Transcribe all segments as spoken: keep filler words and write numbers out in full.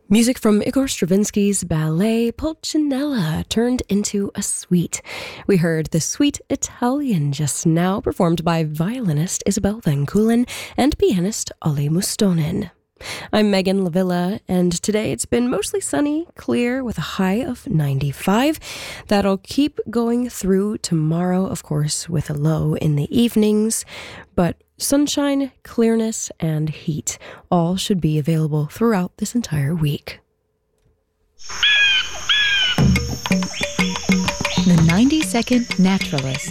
Music from Igor Stravinsky's ballet Pulcinella turned into a suite. We heard the Suite Italian just now, performed by violinist Isabel Van Keulen and pianist Olli Mustonen. I'm Megan Lavilla, and today it's been mostly sunny, clear, with a high of ninety-five. That'll keep going through tomorrow, of course, with a low in the evenings, but sunshine, clearness, and heat all should be available throughout this entire week. The ninety second Naturalist.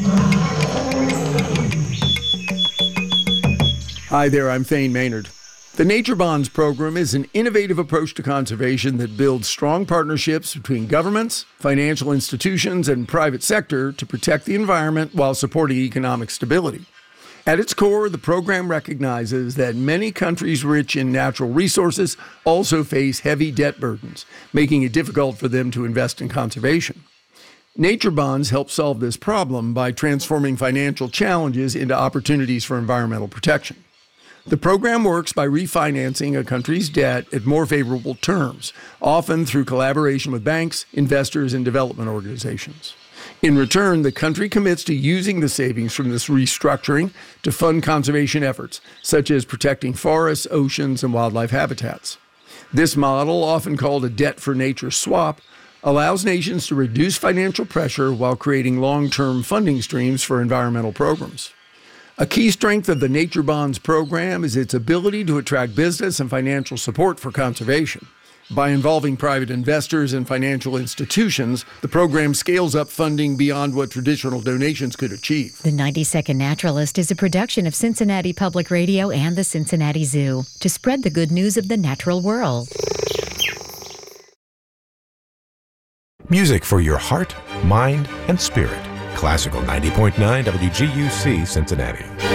Hi there, I'm Thane Maynard. The Nature Bonds program is an innovative approach to conservation that builds strong partnerships between governments, financial institutions, and private sector to protect the environment while supporting economic stability. At its core, the program recognizes that many countries rich in natural resources also face heavy debt burdens, making it difficult for them to invest in conservation. Nature Bonds help solve this problem by transforming financial challenges into opportunities for environmental protection. The program works by refinancing a country's debt at more favorable terms, often through collaboration with banks, investors, and development organizations. In return, the country commits to using the savings from this restructuring to fund conservation efforts, such as protecting forests, oceans, and wildlife habitats. This model, often called a debt-for-nature swap, allows nations to reduce financial pressure while creating long-term funding streams for environmental programs. A key strength of the Nature Bonds program is its ability to attract business and financial support for conservation. By involving private investors and financial institutions, the program scales up funding beyond what traditional donations could achieve. The ninety second Naturalist is a production of Cincinnati Public Radio and the Cincinnati Zoo to spread the good news of the natural world. Music for your heart, mind, and spirit. Classical ninety point nine W G U C Cincinnati.